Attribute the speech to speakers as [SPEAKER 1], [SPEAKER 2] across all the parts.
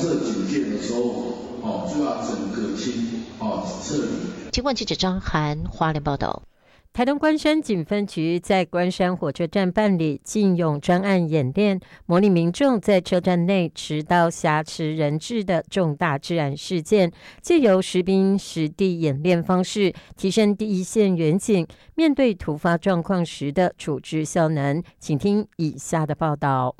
[SPEAKER 1] 色警戒的时候，就要整个撤离。
[SPEAKER 2] 经管记者张涵花莲报道。
[SPEAKER 3] 台东关山警分局在关山火车站办理禁勇专案演练，模拟民众在车站内持刀挟持人质的重大治安事件，借由实兵实地演练方式，提升第一线员警面对突发状况时的处置效能。请听以下的报道。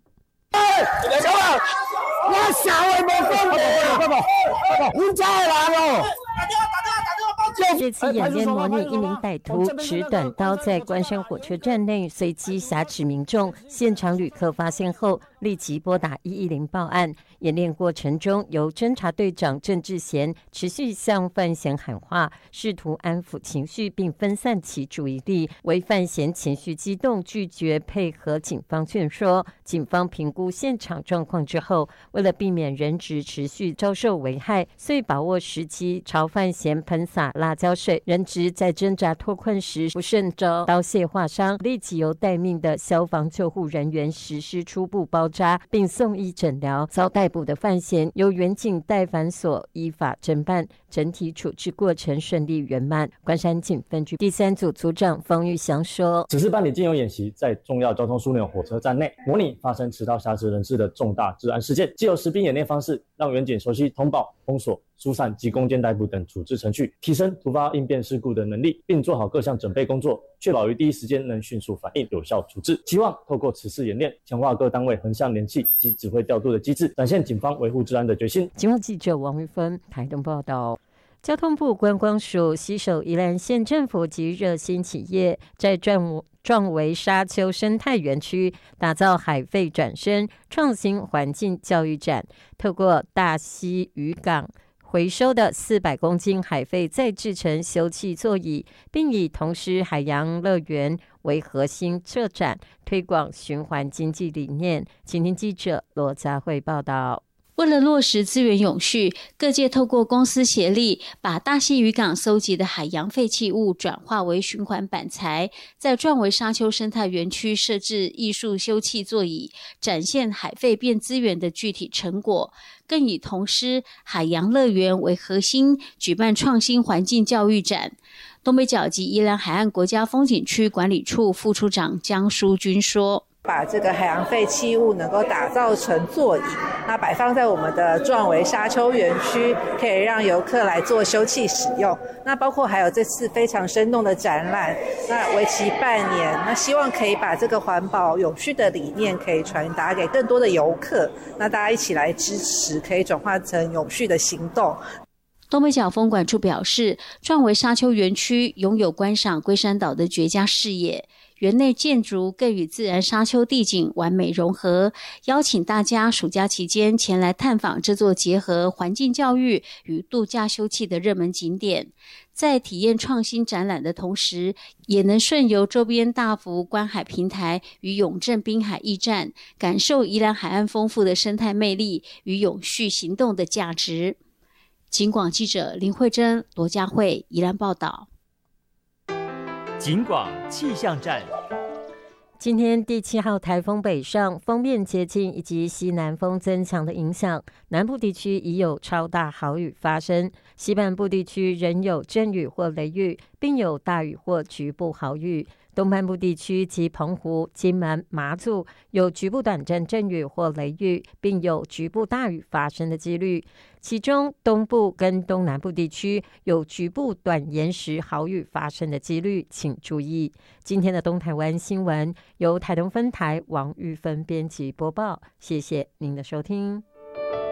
[SPEAKER 4] 我社会无公平，阮遮的人哦。
[SPEAKER 3] 这次演练模拟一名歹徒持短刀在关山火车站内随机挟持民众，现场旅客发现后立即拨打110报案。演练过程中，由侦查队长郑志贤持续向犯嫌喊话，试图安抚情绪并分散其注意力，为犯嫌情绪激动，拒绝配合警方劝说。警方评估现场状况之后，为了避免人质持续遭受危害，遂把握时机朝犯嫌喷洒辣椒水。人质在挣扎脱困时不慎遭刀械划伤，立即由待命的消防救护人员实施初步包扎，并送医诊疗。遭逮捕的犯嫌由员警带返所依法侦办，整体处置过程顺利圆满。关山警分局第3组组长方玉祥说：“
[SPEAKER 5] 此次办理禁勇演习，在重要交通枢纽火车站内模拟发生持刀挟持人质的重大治安事件，藉由实兵演练方式，让员警熟悉通报、封锁、疏散及攻坚逮捕等处置程序，提升突发应变事故的能力，并做好各项准备工作，确保于第一时间能迅速反应、有效处置。期望透过此次演练，强化各单位横向联系及指挥调度的机制，展现警方维护治安的决心。”
[SPEAKER 3] 警网记者王玉芬台东报道。交通部观光署携手宜兰县政府及热心企业，在壮围沙丘生态园区打造海废转生创新环境教育展，透过大溪渔港回收的400公斤海废再制成休憩座椅，并以同师海洋乐园为核心策展，推广循环经济理念。请听记者罗佳慧报道。
[SPEAKER 6] 为了落实资源永续，各界透过公司协力，把大溪渔港搜集的海洋废弃物转化为循环板材，在壮围沙丘生态园区设置艺术休憩座椅，展现海废变资源的具体成果。更以同师海洋乐园为核心，举办创新环境教育展。东北角及宜兰海岸国家风景区管理处副处长江淑君说：“
[SPEAKER 7] 把这个海洋废弃物能够打造成座椅，那摆放在我们的壮围沙丘园区，可以让游客来做休憩使用。那包括还有这次非常生动的展览，那为期半年，那希望可以把这个环保永续的理念可以传达给更多的游客，那大家一起来支持，可以转化成永续的行动。”
[SPEAKER 6] 东北角风管处表示，壮围沙丘园区拥有观赏龟山岛的绝佳视野，园内建筑更与自然沙丘地景完美融合，邀请大家暑假期间前来探访这座结合环境教育与度假休憩的热门景点。在体验创新展览的同时，也能顺游周边大幅观海平台与永正滨海驿站，感受宜兰海岸丰富的生态魅力与永续行动的价值。警广记者林慧珍、罗佳慧宜兰报道。
[SPEAKER 8] 警广气象站。
[SPEAKER 3] 今天第7号台风北上，锋面接近以及西南风增强的影响，南部地区已有超大豪雨发生，西半部地区仍有阵雨或雷雨，并有大雨或局部豪雨。东半部地区及澎湖、金门、马祖有局部短暂阵雨或雷雨，并有局部大雨发生的几率。其中东部跟东南部地区有局部短延时豪雨发生的几率，请注意。今天的东台湾新闻由台东分台王玉芬编辑播报，谢谢您的收听。